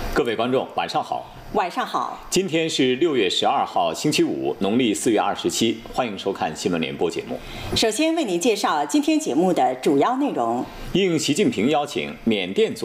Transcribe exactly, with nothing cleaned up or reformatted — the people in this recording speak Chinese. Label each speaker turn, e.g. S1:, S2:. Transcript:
S1: 各位观众，晚上好。
S2: 晚上好。
S1: 今天是六月十二号，星期五，农历四月二十七。欢迎收看新闻联播节目。
S2: 首先为您介绍今天节目的主要内容。
S1: 应习近平邀请，缅甸